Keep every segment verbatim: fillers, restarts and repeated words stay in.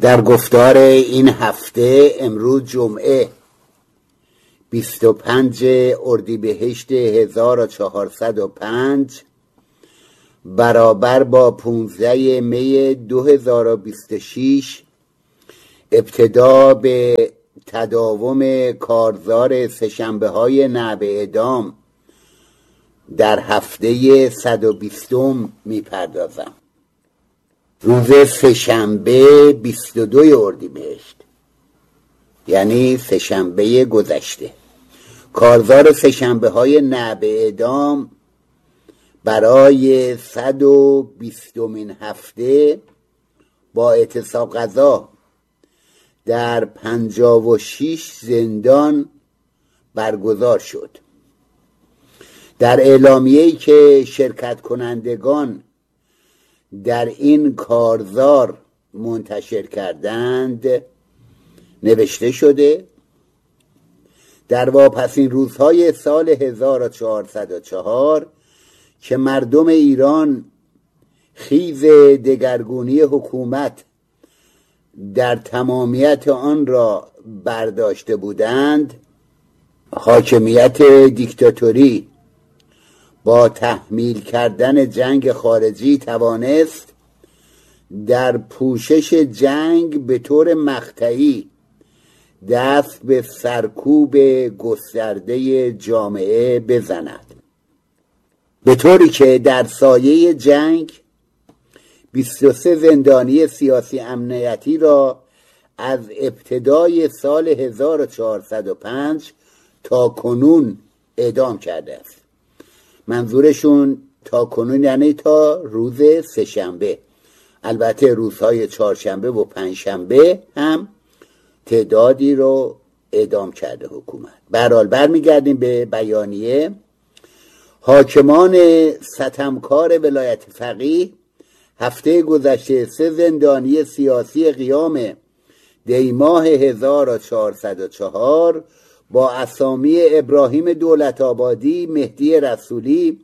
در گفتار این هفته امروز جمعه بیست و پنج اردیبهشت هزار و چهارصد و پنج برابر با پانزده می دو هزار و بیست و شش ابتدا به تداوم کارزار سه‌شنبه های نعب اعدام در هفته صد و بیستم میپردازم. روز سه‌شنبه بیست و دو اردیبهشت، یعنی سه‌شنبه گذشته، کارزار سه‌شنبه های نعب اعدام برای صد و بیستمین هفته با اعتصاب قضا در پنجاه و شش زندان برگزار شد. در اعلامیه‌ای که شرکت کنندگان در این کارزار منتشر کردند نوشته شده در واپسین روزهای سال هزار و چهارصد و چهار که مردم ایران خیز دگرگونی حکومت در تمامیت آن را برداشته بودند، حاکمیت دیکتاتوری با تحمیل کردن جنگ خارجی توانست در پوشش جنگ به طور مقطعی دست به سرکوب گسترده جامعه بزند، به طوری که در سایه جنگ بیست و سه زندانی سیاسی امنیتی را از ابتدای سال هزار و چهارصد و پنج تا کنون اعدام کرده است. منظورشون تا کنون یعنی تا روز سه‌شنبه. البته روزهای چهارشنبه و پنجشنبه هم تعدادی رو اعدام کرده حکومت. به هر حال برمیگردیم به بیانیه. حاکمان ستمکار ولایت فقیه هفته گذشته سه زندانی سیاسی قیام دیماه هزار و چهارصد و چهار با اسامی ابراهیم دولت‌آبادی، مهدی رسولی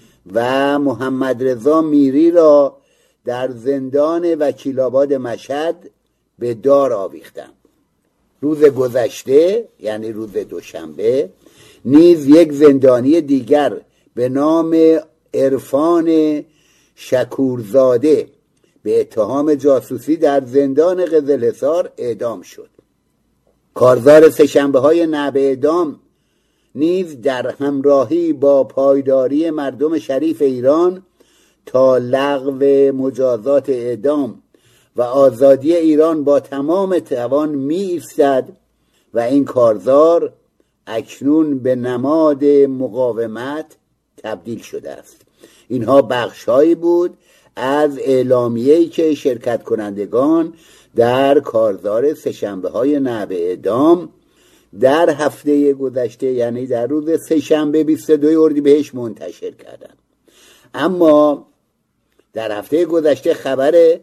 و محمد رضا میری را در زندان وکیل‌آباد مشهد به دار آویختند. روز گذشته یعنی روز دوشنبه نیز یک زندانی دیگر به نام عرفان شکورزاده به اتهام جاسوسی در زندان قزلحصار اعدام شد. کارزار سه‌شنبه های نعب اعدام نیز در همراهی با پایداری مردم شریف ایران تا لغو مجازات اعدام و آزادی ایران با تمام توان می ایستد و این کارزار اکنون به نماد مقاومت تبدیل شده است. اینها بخش‌هایی بود از اعلامیه‌ای که شرکت کنندگان در کارزار سه‌شنبه های نعب اعدام در هفته گذشته یعنی در روز سه‌شنبه بیست و دو اردیبهشت منتشر کردند. اما در هفته گذشته خبر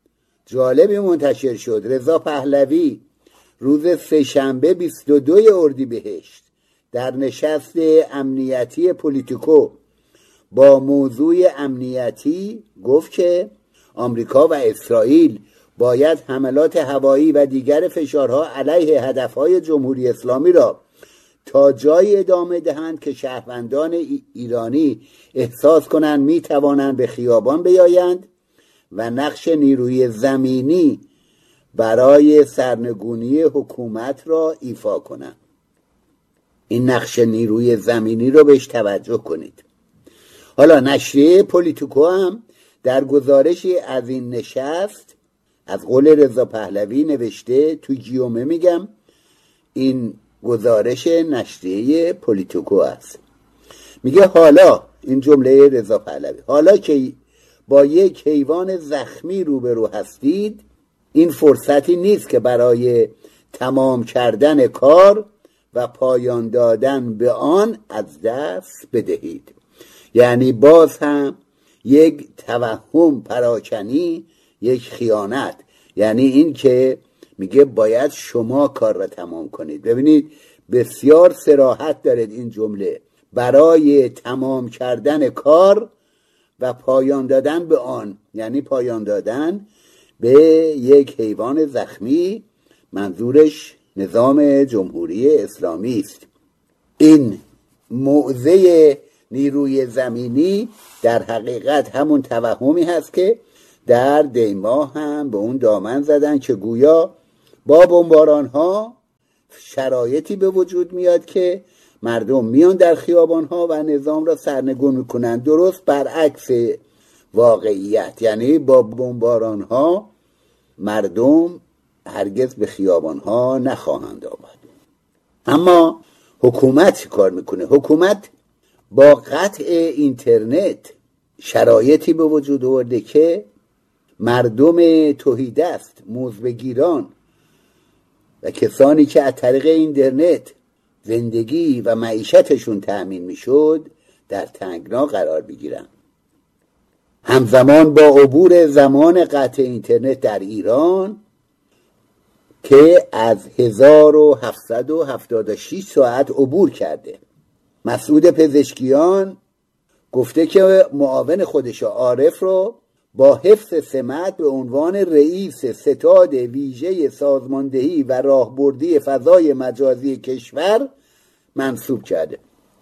جالبی منتشر شد. رضا پهلوی روز سه‌شنبه بیست و دو اردیبهشت در نشست امنیتی پولیتیکو با موضوع امنیتی گفت که آمریکا و اسرائیل باید حملات هوایی و دیگر فشارها علیه هدفهای جمهوری اسلامی را تا جای ادامه دهند که شهروندان ایرانی احساس کنند می توانند به خیابان بیایند و نقش نیروی زمینی برای سرنگونی حکومت را ایفا کنند. این نقش نیروی زمینی رو بهش توجه کنید. حالا نشریه پولیتیکو هم در گزارشی از این نشست از قول رضا پهلوی نوشته، تو گیومه میگم، این گزارش نشریه پولیتیکو است. میگه حالا، این جمله رضا پهلوی، حالا که با یک حیوان زخمی روبرو هستید این فرصتی نیست که برای تمام کردن کار و پایان دادن به آن از دست بدهید. یعنی باز هم یک توهم پراکنی، یک خیانت، یعنی این که میگه باید شما کار را تمام کنید. ببینید بسیار صراحت دارد این جمله، برای تمام کردن کار و پایان دادن به آن، یعنی پایان دادن به یک حیوان زخمی، منظورش نظام جمهوری اسلامی است. این موضع نیروی زمینی در حقیقت همون توهمی هست که در دیما هم به اون دامن زدن که گویا با بمباران ها شرایطی به وجود میاد که مردم میان در خیابان ها و نظام را سرنگون میکنن، درست برعکس واقعیت. یعنی با بمباران ها مردم هرگز به خیابان ها نخواهند آمد. اما حکومت چی کار میکنه؟ حکومت با قطع اینترنت شرایطی به وجود آورده که مردم تهیدست، موزبگیران و کسانی که از طریق اینترنت زندگی و معیشتشون تأمین میشد در تنگنا قرار بگیرن. همزمان با عبور زمان قطع اینترنت در ایران که از هزار و هفتصد و هفتاد و شش ساعت عبور کرده، مسعود پزشکیان گفته که معاون خودش عارف رو با حفظ سمت به عنوان رئیس ستاد ویژه سازماندهی و راهبردی فضای مجازی کشور منصوب کرده.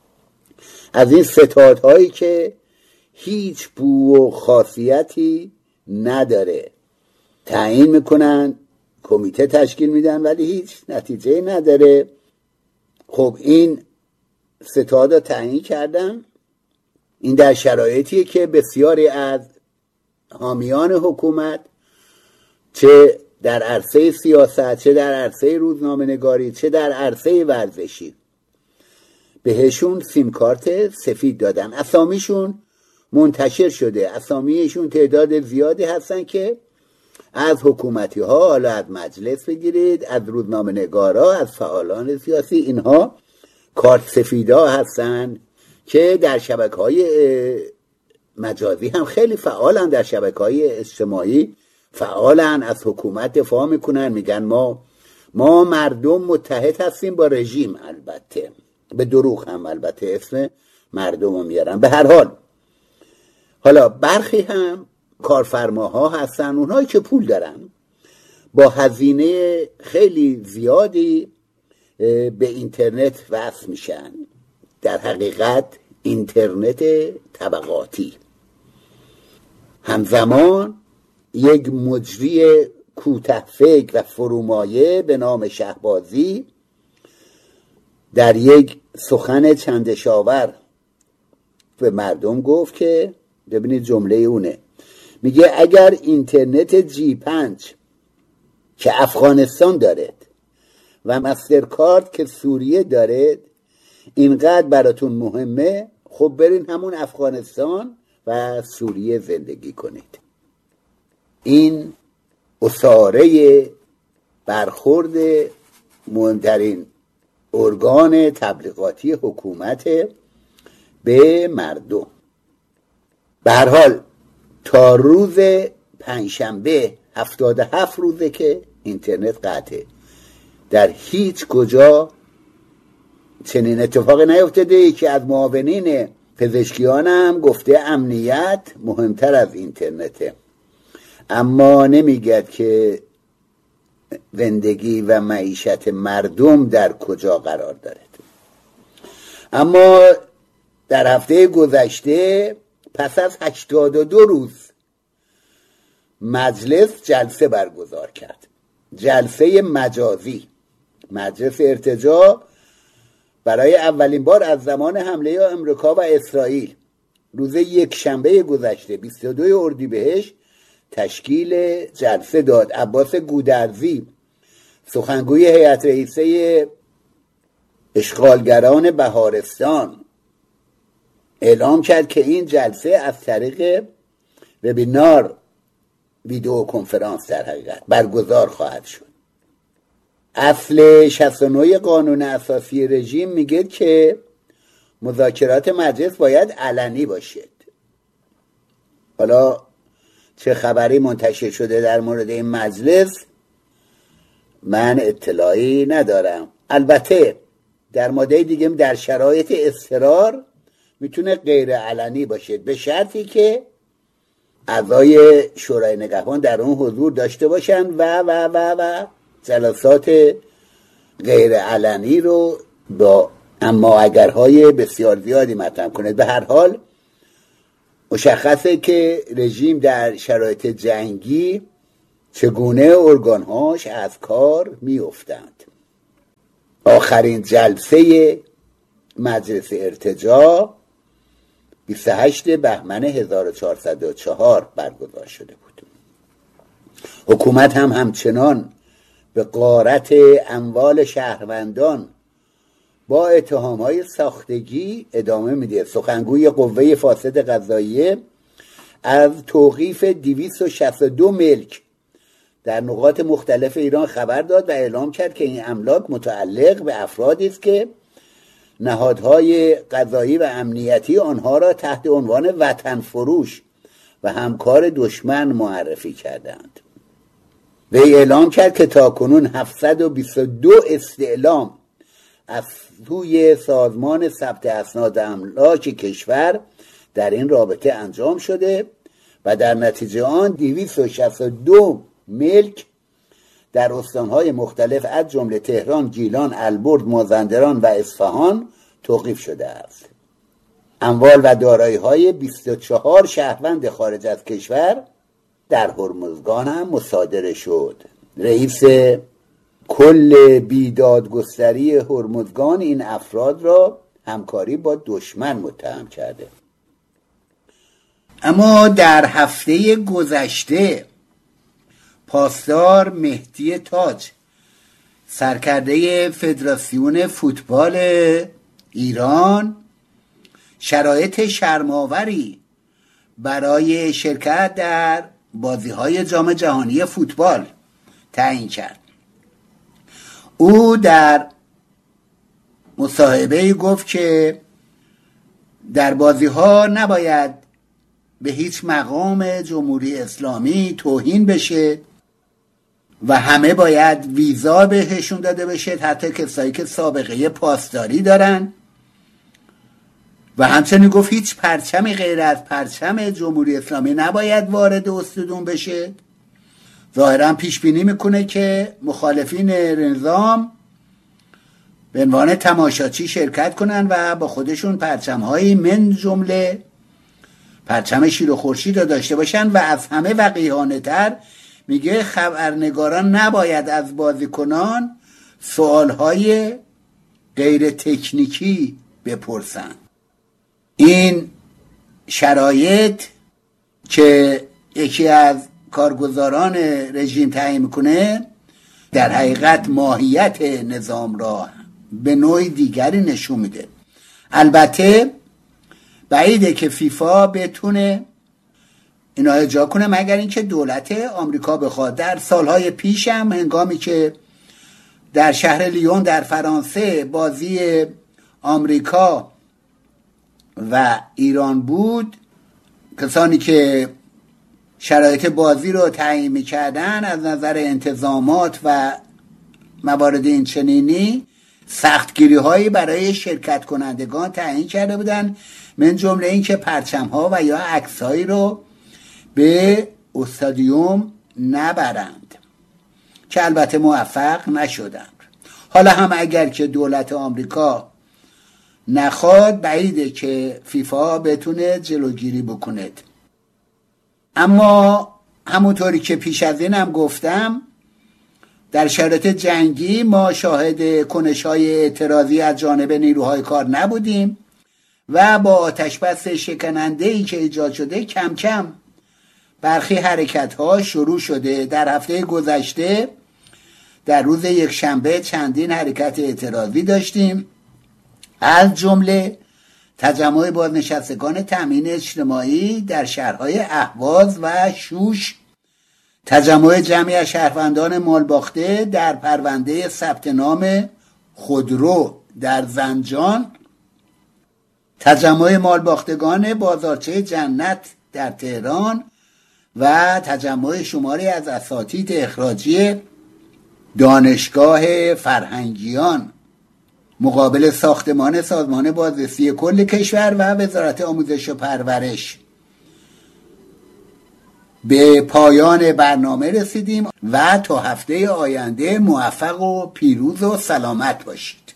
از این ستادهایی که هیچ بو و خاصیتی نداره تعیین میکنن، کمیته تشکیل میدن ولی هیچ نتیجه نداره. خب این ستاد تعیین کردن، این در شرایطیه که بسیاری از حامیان حکومت چه در عرصه سیاست، چه در عرصه روزنامه‌نگاری، چه در عرصه ورزشی بهشون سیم کارت سفید دادن. اسامیشون منتشر شده، اسامیشون تعداد زیادی هستن که از حکومتی ها، حالا از مجلس بگیرید، از روزنامه‌نگارا، از فعالان سیاسی، اینها کارت سفیدا هستن که در شبکه‌های مجازی هم خیلی فعالن، در شبکه‌های اجتماعی فعالن، از حکومت دفاع میکنن، میگن ما ما مردم متحد هستیم با رژیم. البته به دروغ هم البته اسم مردم رو میارن. به هر حال حالا برخی هم کارفرماها هستن، اونهایی که پول دارن، با هزینه خیلی زیادی به اینترنت وصل میشن. در حقیقت اینترنت طبقاتی. همزمان یک مجری کوته فکر و فرومایه به نام شهبازی در یک سخن چندشاور به مردم گفت که، ببینید جمله اونه، میگه اگر اینترنت جی پنج که افغانستان دارد و مسترکارد که سوریه دارد اینقدر براتون مهمه، خب برین همون افغانستان و سوریه زندگی کنید. این اساره برخورد مهمترین ارگان تبلیغاتی حکومت به مردم. به هر حال تا روز پنجشنبه هفتاد و هفت روزه که اینترنت قطعه. در هیچ کجا چنین اتفاقی نیفتاده. یکی از معاونین پزشکیان هم گفته امنیت مهمتر از اینترنته، اما نمیگد که زندگی و معیشت مردم در کجا قرار دارد. اما در هفته گذشته پس از هشتاد و دو روز مجلس جلسه برگزار کرد، جلسه مجازی. مجلس ارتجاع برای اولین بار از زمان حمله امریکا و اسرائیل روز یک شنبه گذشته بیست و دوم اردیبهشت تشکیل جلسه داد. عباس گودرزی سخنگوی هیئت رئیسه اشغالگران بهارستان اعلام کرد که این جلسه از طریق وبینار، ویدیو کنفرانس در حقیقت برگزار خواهد شد. اصل شصت و نه قانون اساسی رژیم میگه که مذاکرات مجلس باید علنی باشد. حالا چه خبری منتشر شده در مورد این مجلس من اطلاعی ندارم. البته در ماده دیگه در شرایط اضطرار میتونه غیر علنی باشه، به شرطی که اعضای شورای نگهبان در اون حضور داشته باشن و و و و جلسات غیر علنی رو با اما اگرهای بسیار زیادی مطرح کنه. به هر حال مشخصه که رژیم در شرایط جنگی چگونه ارگانهاش از کار میافتند. آخرین جلسه مجلس ارتجاع بیست و هشتم بهمن هزار و چهارصد و چهار برگزار شده بود. حکومت هم همچنان به غارت اموال شهروندان با اتهام‌های ساختگی ادامه میده. سخنگوی قوه فاسد قضاییه از توقیف دویست و شصت و دو ملک در نقاط مختلف ایران خبر داد و اعلام کرد که این املاک متعلق به افرادی است که نهادهای قضایی و امنیتی آنها را تحت عنوان وطن فروش و همکار دشمن معرفی کردند. وی اعلام کرد که تاکنون هفتصد و بیست و دو استعلام از سوی سازمان ثبت اسناد املاک کشور در این رابطه انجام شده و در نتیجه آن دویست و شصت و دو ملک در استانهای مختلف از جمله تهران، گیلان، البرز، مازندران و اصفهان توقیف شده است. اموال و دارایی‌های بیست و چهار شهروند خارج از کشور در هرمزگان هم مصادره شد. رئیس کل بیدادگستری هرمزگان این افراد را همکاری با دشمن متهم کرده. اما در هفته گذشته پاسدار مهدی تاج، سرکرده فدراسیون فوتبال ایران، شرایط شرم‌آوری برای شرکت در بازی‌های جام جهانی فوتبال تعیین کرد. او در مصاحبه‌ای گفت که در بازی‌ها نباید به هیچ مقام جمهوری اسلامی توهین بشه و همه باید ویزا بهشون داده بشه، حتی کسایی که سابقه پاسداری دارن. و همچنین گفت هیچ پرچمی غیر از پرچم جمهوری اسلامی نباید وارد استادیوم بشه. ظاهرا پیش بینی میکنه که مخالفین نظام به عنوان تماشاچی شرکت کنن و با خودشون پرچم‌های من جمله پرچم شیر و خورشید رو داشته باشن و از همه وقیحانه تر میگه خبرنگاران نباید از بازیکنان سوالهای غیر تکنیکی بپرسن. این شرایط که یکی از کارگزاران رژیم تعیین میکنه در حقیقت ماهیت نظام را به نوع دیگری نشون میده. البته بعیده که فیفا بتونه اینا اجرا کنه مگر اینکه دولت آمریکا بخواد. در سالهای پیش هم هنگامی که در شهر لیون در فرانسه بازی آمریکا و ایران بود، کسانی که شرایط بازی رو تعیین می‌کردن از نظر انتظامات و موارد این چنینی سختگیری هایی برای شرکت کنندگان تعیین کرده بودن، من جمله این که پرچم ها و یا عکس هایی رو به استادیوم نبرند که البته موفق نشدند. حالا هم اگر که دولت آمریکا نخواد بعیده که فیفا بتونه جلوگیری بکنه. اما همونطوری که پیش از این هم گفتم در شرایط جنگی ما شاهد کنش‌های اعتراضی از جانب نیروهای کار نبودیم و با آتشبس شکننده‌ای که ایجاد شده کم کم برخی حرکت‌ها شروع شده. در هفته گذشته در روز یک شنبه چندین حرکت اعتراضی داشتیم، از جمله تجمع بازنشستگان تامین اجتماعی در شهرهای اهواز و شوش، تجمع جمعی از شهروندان مالباخته در پرونده ثبت نام خودرو در زنجان، تجمع مالباختگان بازارچه جنت در تهران و تجمع شماری از اساتید اخراجی دانشگاه فرهنگیان مقابل ساختمان سازمان بازرسی کل کشور و وزارت آموزش و پرورش. به پایان برنامه رسیدیم و تا هفته آینده موفق و پیروز و سلامت باشید.